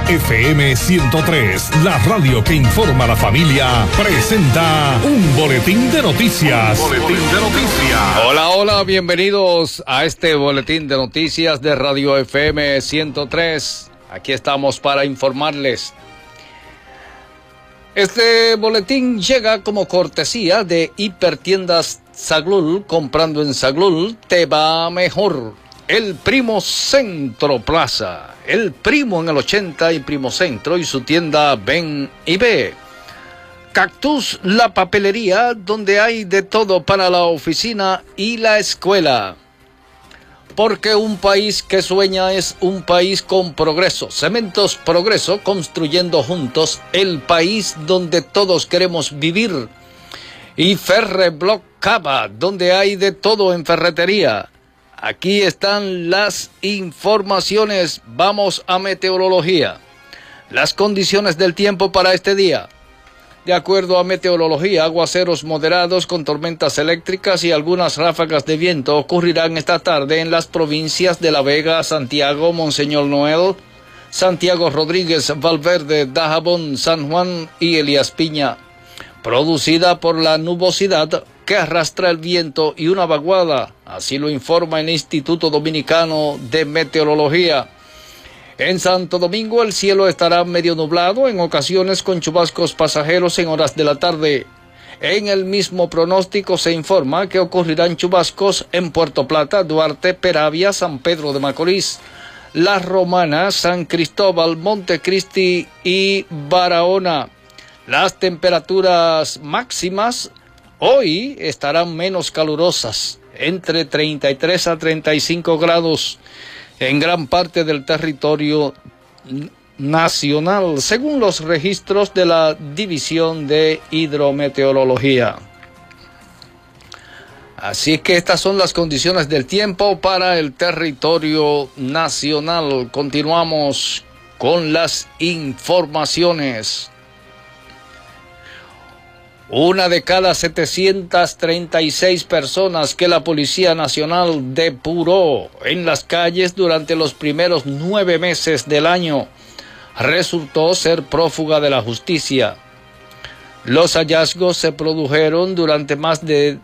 FM 103, la radio que informa a la familia, presenta un boletín de noticias. Hola, bienvenidos a este boletín de noticias de Radio FM 103. Aquí estamos para informarles. Este boletín llega como cortesía de Hipertiendas Zaglul. Comprando en Zaglul te va mejor. El Primo Centro Plaza, el Primo en el 80 y Primo Centro y su tienda Ven y Ve. Cactus, la papelería, donde hay de todo para la oficina y la escuela. Porque un país que sueña es un país con progreso. Cementos Progreso, construyendo juntos el país donde todos queremos vivir. Y Ferreblock Cava, donde hay de todo en ferretería. Aquí están las informaciones. Vamos a meteorología. Las condiciones del tiempo para este día. De acuerdo a meteorología, aguaceros moderados con tormentas eléctricas y algunas ráfagas de viento ocurrirán esta tarde en las provincias de La Vega, Santiago, Monseñor Noel, Santiago Rodríguez, Valverde, Dajabón, San Juan y Elías Piña. Producida por la nubosidad que arrastra el viento y una vaguada, así lo informa el Instituto Dominicano de Meteorología. En Santo Domingo el cielo estará medio nublado, en ocasiones con chubascos pasajeros en horas de la tarde. En el mismo pronóstico se informa que ocurrirán chubascos en Puerto Plata, Duarte, Peravia, San Pedro de Macorís, La Romana, San Cristóbal, Montecristi y Barahona. Las temperaturas máximas hoy estarán menos calurosas, entre 33 a 35 grados en gran parte del territorio nacional, según los registros de la División de Hidrometeorología. Así que estas son las condiciones del tiempo para el territorio nacional. Continuamos con las informaciones. Una de cada 736 personas que la Policía Nacional depuró en las calles durante los primeros 9 meses del año resultó ser prófuga de la justicia. Los hallazgos se produjeron durante más de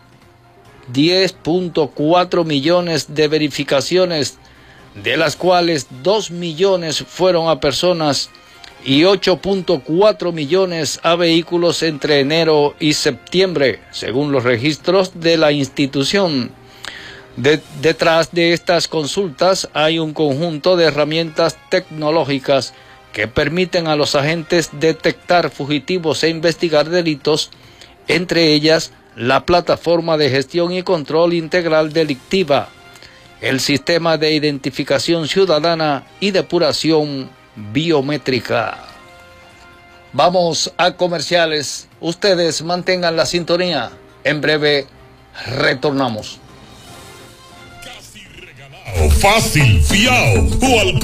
10.4 millones de verificaciones, de las cuales 2 millones fueron a personas y 8.4 millones a vehículos entre enero y septiembre, según los registros de la institución. Detrás de estas consultas hay un conjunto de herramientas tecnológicas que permiten a los agentes detectar fugitivos e investigar delitos, entre ellas la plataforma de gestión y control integral delictiva, el sistema de identificación ciudadana y depuración biométrica. Vamos a comerciales. Ustedes mantengan la sintonía. En breve retornamos. Fácil, fiao o al